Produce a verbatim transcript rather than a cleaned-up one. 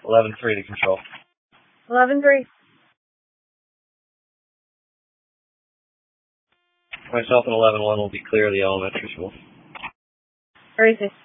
eleven three to control. eleven three. Myself and eleven one will be clear of the elementary school. Very safe.